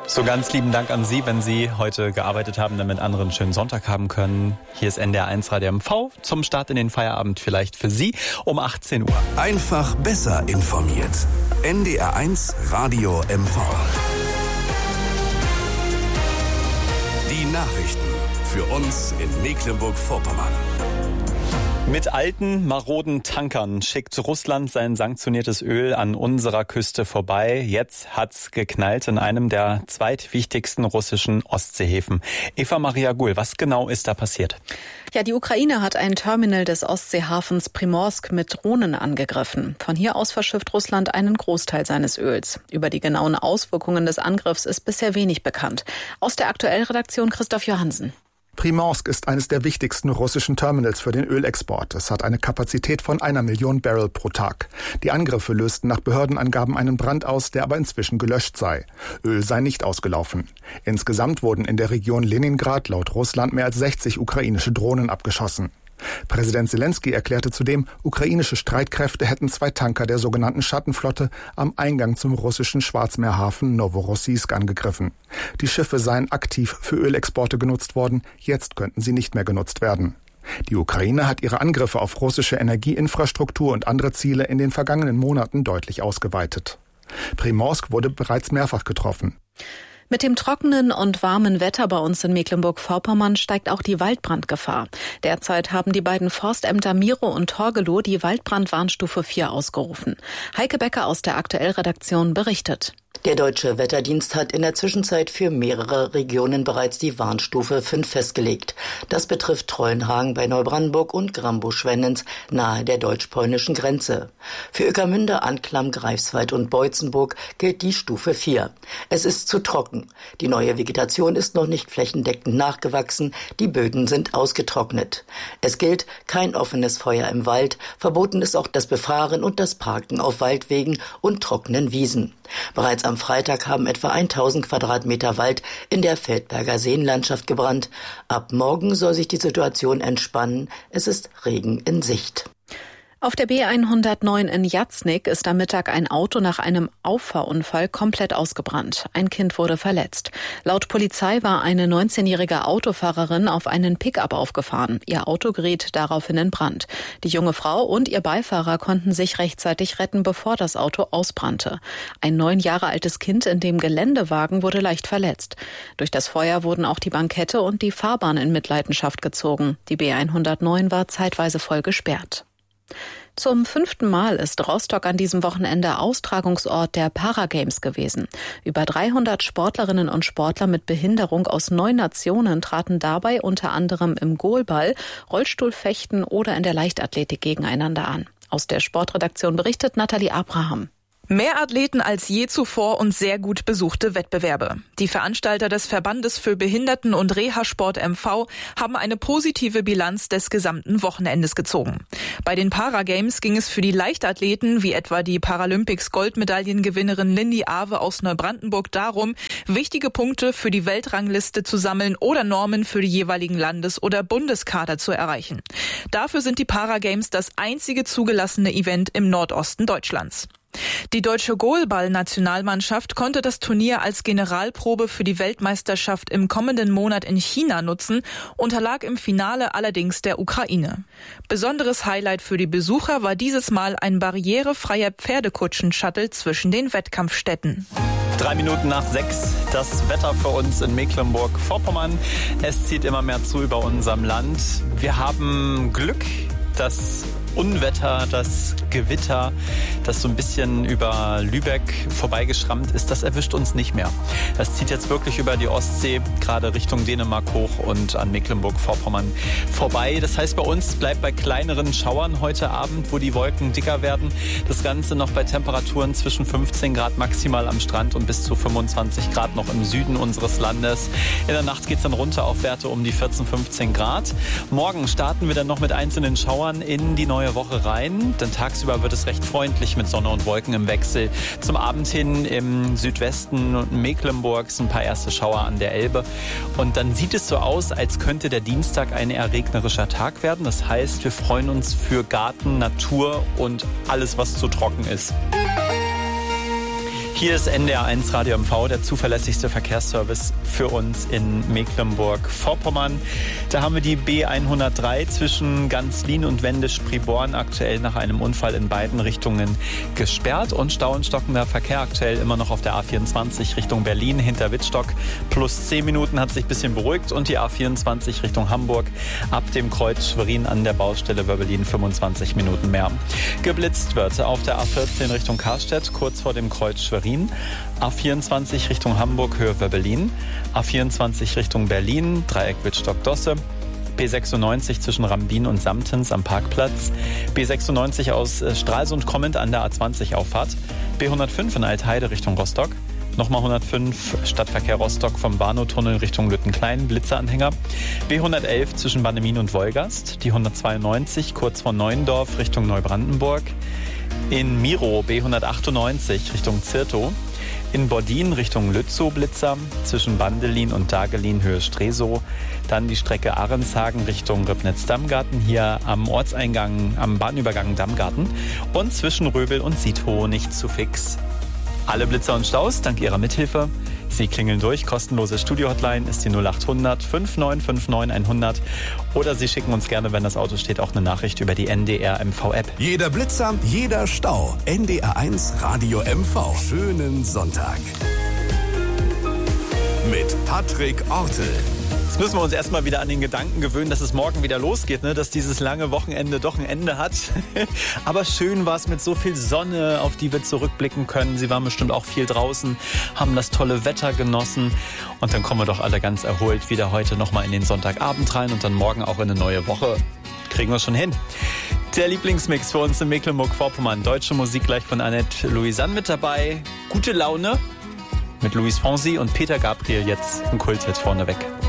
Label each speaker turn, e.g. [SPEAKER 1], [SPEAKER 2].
[SPEAKER 1] So ganz lieben Dank an Sie, wenn Sie heute gearbeitet haben, damit andere einen schönen Sonntag haben können. Hier ist NDR1 Radio MV zum Start in den Feierabend vielleicht für Sie um 18 Uhr.
[SPEAKER 2] Einfach besser informiert. NDR1 Radio MV. Die Nachrichten für uns in Mecklenburg-Vorpommern.
[SPEAKER 1] Mit alten, maroden Tankern schickt Russland sein sanktioniertes Öl an unserer Küste vorbei. Jetzt hat's geknallt in einem der zweitwichtigsten russischen Ostseehäfen. Eva-Maria Guhl, was genau ist da passiert?
[SPEAKER 3] Ja, die Ukraine hat ein Terminal des Ostseehafens Primorsk mit Drohnen angegriffen. Von hier aus verschifft Russland einen Großteil seines Öls. Über die genauen Auswirkungen des Angriffs ist bisher wenig bekannt. Aus der Aktuellredaktion Christoph Johansen.
[SPEAKER 4] Primorsk ist eines der wichtigsten russischen Terminals für den Ölexport. Es hat eine Kapazität von 1 Million Barrel pro Tag. Die Angriffe lösten nach Behördenangaben einen Brand aus, der aber inzwischen gelöscht sei. Öl sei nicht ausgelaufen. Insgesamt wurden in der Region Leningrad laut Russland mehr als 60 ukrainische Drohnen abgeschossen. Präsident Selenskyj erklärte zudem, ukrainische Streitkräfte hätten 2 Tanker der sogenannten Schattenflotte am Eingang zum russischen Schwarzmeerhafen Novorossiysk angegriffen. Die Schiffe seien aktiv für Ölexporte genutzt worden, jetzt könnten sie nicht mehr genutzt werden. Die Ukraine hat ihre Angriffe auf russische Energieinfrastruktur und andere Ziele in den vergangenen Monaten deutlich ausgeweitet. Primorsk wurde bereits mehrfach getroffen.
[SPEAKER 3] Mit dem trockenen und warmen Wetter bei uns in Mecklenburg-Vorpommern steigt auch die Waldbrandgefahr. Derzeit haben die beiden Forstämter Miro und Torgelow die Waldbrandwarnstufe 4 ausgerufen. Heike Becker aus der Aktuellredaktion berichtet.
[SPEAKER 5] Der Deutsche Wetterdienst hat in der Zwischenzeit für mehrere Regionen bereits die Warnstufe 5 festgelegt. Das betrifft Trollenhagen bei Neubrandenburg und Grambusch-Schwennens nahe der deutsch-polnischen Grenze. Für Ueckermünde, Anklam, Greifswald und Beutzenburg gilt die Stufe 4. Es ist zu trocken. Die neue Vegetation ist noch nicht flächendeckend nachgewachsen, die Böden sind ausgetrocknet. Es gilt kein offenes Feuer im Wald, verboten ist auch das Befahren und das Parken auf Waldwegen und trockenen Wiesen. Bereits am Freitag haben etwa 1000 Quadratmeter Wald in der Feldberger Seenlandschaft gebrannt. Ab morgen soll sich die Situation entspannen. Es ist Regen in Sicht.
[SPEAKER 3] Auf der B109 in Jatznik ist am Mittag ein Auto nach einem Auffahrunfall komplett ausgebrannt. Ein Kind wurde verletzt. Laut Polizei war eine 19-jährige Autofahrerin auf einen Pickup aufgefahren. Ihr Auto geriet daraufhin in Brand. Die junge Frau und ihr Beifahrer konnten sich rechtzeitig retten, bevor das Auto ausbrannte. Ein 9 Jahre altes Kind in dem Geländewagen wurde leicht verletzt. Durch das Feuer wurden auch die Bankette und die Fahrbahn in Mitleidenschaft gezogen. Die B109 war zeitweise voll gesperrt. Zum 5. Mal ist Rostock an diesem Wochenende Austragungsort der Paragames gewesen. Über 300 Sportlerinnen und Sportler mit Behinderung aus 9 Nationen traten dabei unter anderem im Goalball, Rollstuhlfechten oder in der Leichtathletik gegeneinander an. Aus der Sportredaktion berichtet Nathalie Abraham.
[SPEAKER 6] Mehr Athleten als je zuvor und sehr gut besuchte Wettbewerbe. Die Veranstalter des Verbandes für Behinderten- und Reha-Sport MV haben eine positive Bilanz des gesamten Wochenendes gezogen. Bei den Paragames ging es für die Leichtathleten, wie etwa die Paralympics-Goldmedaillengewinnerin Lindy Awe aus Neubrandenburg, darum, wichtige Punkte für die Weltrangliste zu sammeln oder Normen für die jeweiligen Landes- oder Bundeskader zu erreichen. Dafür sind die Paragames das einzige zugelassene Event im Nordosten Deutschlands. Die deutsche Goalball-Nationalmannschaft konnte das Turnier als Generalprobe für die Weltmeisterschaft im kommenden Monat in China nutzen, unterlag im Finale allerdings der Ukraine. Besonderes Highlight für die Besucher war dieses Mal ein barrierefreier Pferdekutschen-Shuttle zwischen den Wettkampfstätten.
[SPEAKER 1] 3 Minuten nach 6, das Wetter für uns in Mecklenburg-Vorpommern. Es zieht immer mehr zu über unserem Land. Wir haben Glück, das Unwetter, das Gewitter, das so ein bisschen über Lübeck vorbeigeschrammt ist, das erwischt uns nicht mehr. Das zieht jetzt wirklich über die Ostsee, gerade Richtung Dänemark hoch und an Mecklenburg-Vorpommern vorbei. Das heißt, bei uns bleibt bei kleineren Schauern heute Abend, wo die Wolken dicker werden. Das Ganze noch bei Temperaturen zwischen 15 Grad maximal am Strand und bis zu 25 Grad noch im Süden unseres Landes. In der Nacht geht es dann runter auf Werte um die 14, 15 Grad. Morgen starten wir dann noch mit einzelnen Schauern in die neue Woche rein, denn tagsüber wird es recht freundlich mit Sonne und Wolken im Wechsel. Zum Abend hin im Südwesten Mecklenburgs ein paar erste Schauer an der Elbe. Und dann sieht es so aus, als könnte der Dienstag ein eher regnerischer Tag werden. Das heißt, wir freuen uns für Garten, Natur und alles, was zu trocken ist. Hier ist NDR1 Radio MV, der zuverlässigste Verkehrsservice für uns in Mecklenburg-Vorpommern. Da haben wir die B103 zwischen Ganzlin und Wendisch-Priborn aktuell nach einem Unfall in beiden Richtungen gesperrt und Stau und stockender Verkehr aktuell immer noch auf der A24 Richtung Berlin hinter Wittstock. Plus 10 Minuten, hat sich ein bisschen beruhigt, und die A24 Richtung Hamburg ab dem Kreuz Schwerin an der Baustelle Wöbbelin 25 Minuten mehr. Geblitzt wird auf der A14 Richtung Karstedt kurz vor dem Kreuz Schwerin. A24 Richtung Hamburg Höhe Wöbbelin, A24 Richtung Berlin, Dreieck Wittstock-Dosse, B96 zwischen Rambin und Samtens am Parkplatz, B96 aus Stralsund kommend an der A20 Auffahrt, B105 in Altheide Richtung Rostock, nochmal 105 Stadtverkehr Rostock vom Warnow-Tunnel Richtung Lüttenklein, Blitzeranhänger, B111 zwischen Bannemin und Wolgast, die 192 kurz vor Neuendorf Richtung Neubrandenburg, in Miro B198 Richtung Zirtow, in Bordin Richtung Lützow Blitzer, zwischen Bandelin und Dagelin Höhe Stresow, dann die Strecke Ahrenshagen Richtung Ribnitz-Dammgarten, hier am Ortseingang, am Bahnübergang Dammgarten, und zwischen Röbel und Siethow nicht zu fix. Alle Blitzer und Staus dank Ihrer Mithilfe. Sie klingeln durch. Kostenlose Studio-Hotline ist die 0800 5959 100. Oder Sie schicken uns gerne, wenn das Auto steht, auch eine Nachricht über die NDR MV-App.
[SPEAKER 2] Jeder Blitzer, jeder Stau. NDR1 Radio MV. Schönen Sonntag. Mit Patrick Ortel.
[SPEAKER 1] Jetzt müssen wir uns erstmal wieder an den Gedanken gewöhnen, dass es morgen wieder losgeht, ne? Dass dieses lange Wochenende doch ein Ende hat. Aber schön war es mit so viel Sonne, auf die wir zurückblicken können. Sie waren bestimmt auch viel draußen, haben das tolle Wetter genossen. Und dann kommen wir doch alle ganz erholt wieder heute nochmal in den Sonntagabend rein und dann morgen auch in eine neue Woche. Kriegen wir schon hin. Der Lieblingsmix für uns in Mecklenburg-Vorpommern. Deutsche Musik gleich von Annette Louisanne mit dabei. Gute Laune mit Luis Fonsi und Peter Gabriel, jetzt ein Kulthit vorneweg.